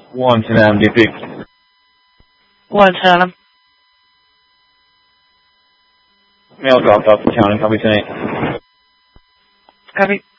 1 to Adam, DP. 1 to Adam. Mail dropped off the county, copy 10-8. Copy.